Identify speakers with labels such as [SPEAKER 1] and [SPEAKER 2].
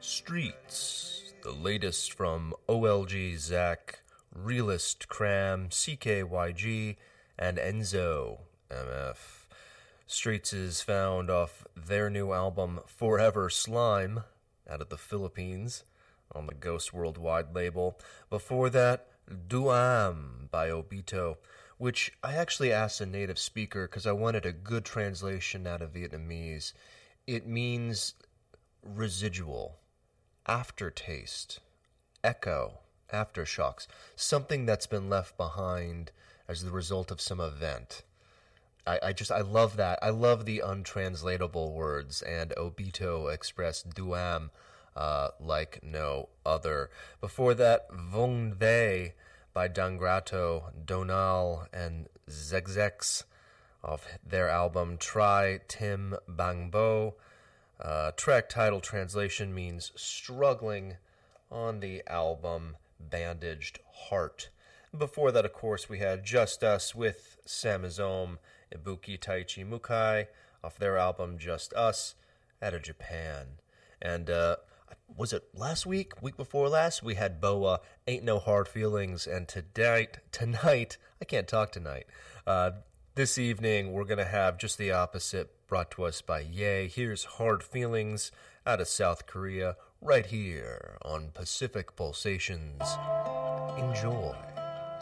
[SPEAKER 1] Streets, the latest from OLG Zach, Realist Cram, CKYG, and Enzo MF. Streets is found off their new album Forever Slime out of the Philippines on the Ghost Worldwide label. Before that, Duam by Obito, which I actually asked a native speaker because I wanted a good translation out of Vietnamese. It means residual, aftertaste, echo, aftershocks, something that's been left behind as the result of some event. I love that. I love the untranslatable words, and Obito expressed Duam like no other. Before that, Vong Ve by Dangrato, Donal, and Zegzex off their album Try Tim Bang Bo. Track title translation means struggling. On the album Bandaged Heart. Before that, of course, we had Just Us with Samizome, Ibuki Taichi Mukai off their album Just Us out of Japan. And was it last week before last, we had Boa, Ain't No Hard Feelings, and tonight, I can't talk tonight. This evening, we're going to have just the opposite, brought to us by Ye. Here's Hard Feelings out of South Korea, right here on Pacific Pulsations. Enjoy.